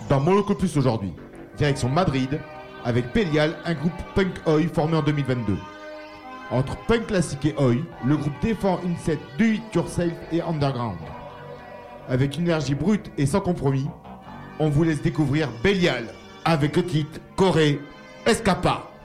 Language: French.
Dans Molocopus aujourd'hui, direction Madrid, avec Belial, un groupe punk oi formé en 2022. Entre punk classique et oi, le groupe défend une scène do it yourself et underground. Avec une énergie brute et sans compromis, on vous laisse découvrir Belial avec le titre Corée Escapa.